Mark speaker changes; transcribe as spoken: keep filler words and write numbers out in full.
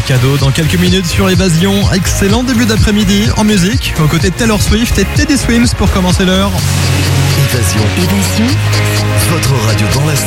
Speaker 1: cadeau dans quelques minutes sur Évasion. Excellent début d'après-midi en musique, aux côtés de Taylor Swift et Teddy Swims pour commencer l'heure.
Speaker 2: Évasion.
Speaker 3: Évasion.
Speaker 2: Votre radio dans la